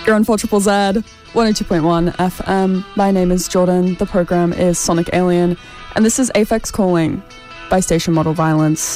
You're on 4 Z, 102.1 FM. My name is Jordan. The program is Sonic Alien. And this is Aphex Calling by Station Model Violence.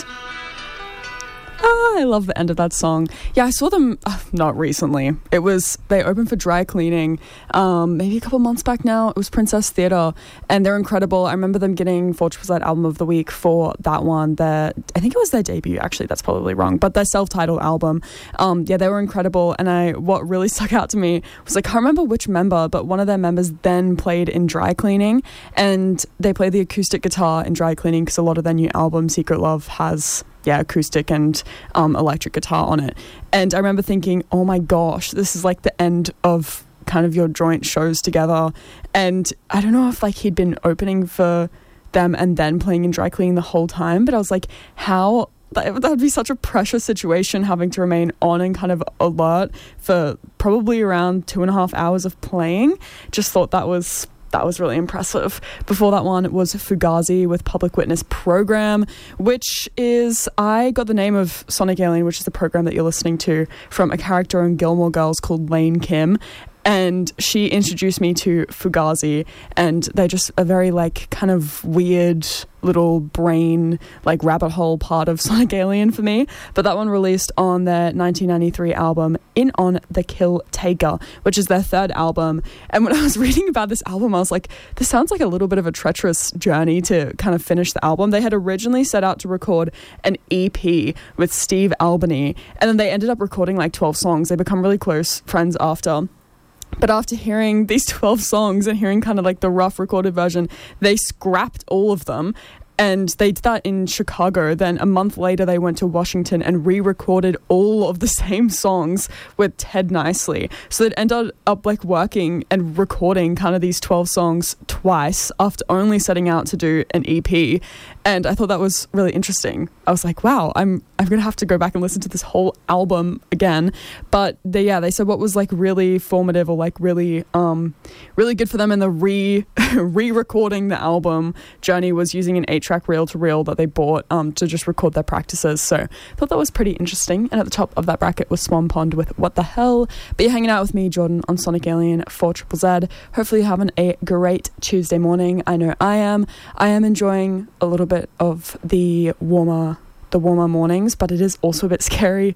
I love the end of that song. Yeah, I saw them not recently. They opened for Dry Cleaning maybe a couple months back now. It was Princess Theatre, and they're incredible. I remember them getting Fortress Album of the Week for that one. I think it was their debut, actually. That's probably wrong, but their self-titled album. Yeah, they were incredible, and what really stuck out to me was, I can't remember which member, but one of their members then played in Dry Cleaning, and they play the acoustic guitar in Dry Cleaning because a lot of their new album, Secret Love, has acoustic and electric guitar on it. And I remember thinking, oh my gosh, this is like the end of kind of your joint shows together. And I don't know if he'd been opening for them and then playing in Dry Cleaning the whole time, but I was like, how that would be such a pressure situation, having to remain on and kind of alert for probably around 2.5 hours of playing. Just thought that was really impressive. Before that one, it was Fugazi with Public Witness Program, which is, I got the name of Sonic Alien, which is the program that you're listening to, from a character in Gilmore Girls called Lane Kim. And she introduced me to Fugazi, and they're just a very kind of weird little brain rabbit hole part of Sonic Alien for me. But that one released on their 1993 album In On the Kill Taker, which is their third album. And when I was reading about this album, I was like, this sounds like a little bit of a treacherous journey to kind of finish the album. They had originally set out to record an EP with Steve Albany, and then they ended up recording 12 songs. They become really close friends after. But after hearing these 12 songs and hearing kind of the rough recorded version, they scrapped all of them. And they did that in Chicago. Then a month later, they went to Washington and re-recorded all of the same songs with Ted Nicely. So they ended up working and recording kind of these 12 songs twice after only setting out to do an EP. And I thought that was really interesting. I was like, wow, I'm going to have to go back and listen to this whole album again. But they said what was really formative or really really good for them in the re-recording the album journey was using an 8-track reel-to-reel that they bought to just record their practices. So I thought that was pretty interesting. And at the top of that bracket was Swan Pond with What the Hell. But you're hanging out with me, Jordan, on Sonic Alien 4 Z. Hopefully you're having a great Tuesday morning. I know I am. I am enjoying a little bit of the warmer mornings, but it is also a bit scary